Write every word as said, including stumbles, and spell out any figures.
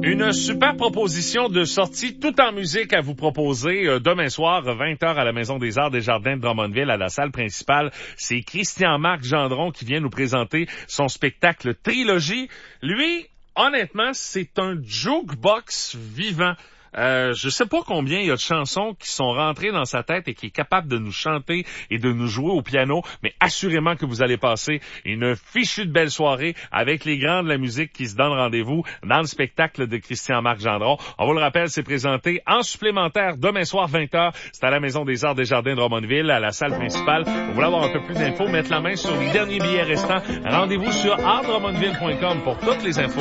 Une super proposition de sortie tout en musique à vous proposer euh, demain soir, vingt heures à la Maison des Arts des Jardins de Drummondville, à la salle principale. C'est Christian-Marc Gendron qui vient nous présenter son spectacle Trilogie. Lui, honnêtement, c'est un jukebox vivant. Euh, je sais pas combien il y a de chansons qui sont rentrées dans sa tête et qui est capable de nous chanter et de nous jouer au piano, mais assurément que vous allez passer une fichue de belle soirée avec les grands de la musique qui se donnent rendez-vous dans le spectacle de Christian-Marc Gendron. On vous le rappelle, c'est présenté en supplémentaire demain soir vingt heures. C'est à la Maison des Arts des Jardins de Drummondville, à la salle principale. Vous voulez avoir un peu plus d'infos, mettre la main sur les derniers billets restants, rendez-vous sur art drummondville point com pour toutes les infos.